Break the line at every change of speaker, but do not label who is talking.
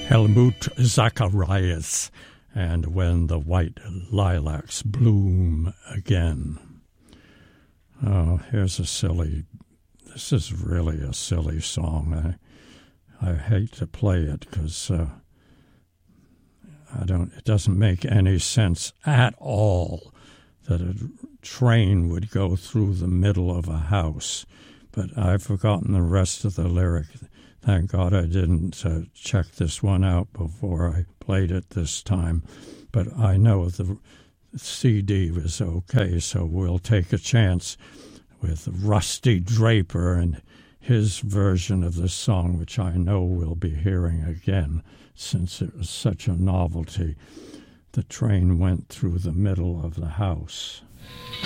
Helmut Zacharias, and When the White Lilacs Bloom Again. Oh, here's this is really a silly song. I hate to play it because it doesn't make any sense at all that a train would go through the middle of a house. But I've forgotten the rest of the lyric. Thank God I didn't check this one out before I played it this time. But I know the CD was okay, so we'll take a chance with Rusty Draper and his version of the song, which I know we'll be hearing again since it was such a novelty. The train went through the middle of the house.